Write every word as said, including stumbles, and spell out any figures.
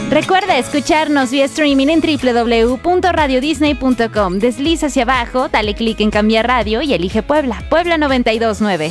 Recuerda escucharnos vía streaming en doble u doble u doble u punto radio disney punto com. Desliza hacia abajo, dale clic en cambiar radio y elige Puebla. Puebla noventa y dos punto nueve.